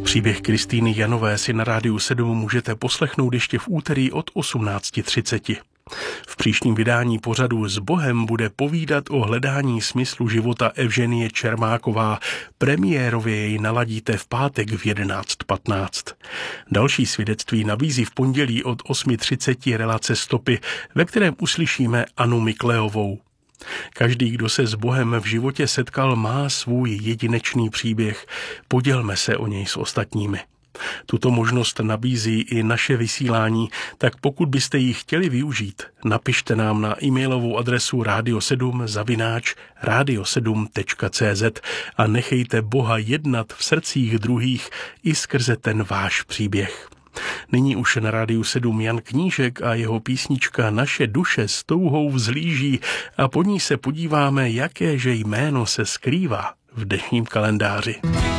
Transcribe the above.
Příběh Kristýny Janové si na Rádiu 7 můžete poslechnout ještě v úterý od 18:30. V příštím vydání pořadu S Bohem bude povídat o hledání smyslu života Evženie Čermáková. Premiérově jej naladíte v pátek v 11:15. Další svědectví nabízí v pondělí od 8:30 relace Stopy, ve kterém uslyšíme Annu Mikleovou. Každý, kdo se s Bohem v životě setkal, má svůj jedinečný příběh. Podělme se o něj s ostatními. Tuto možnost nabízí i naše vysílání, tak pokud byste ji chtěli využít, napište nám na e-mailovou adresu radio7@radio7.cz a nechejte Boha jednat v srdcích druhých i skrze ten váš příběh. Nyní už na Rádiu 7 Jan Knížek a jeho písnička Naše duše s touhou vzlíží a po ní se podíváme, jakéže jméno se skrývá v dnešním kalendáři.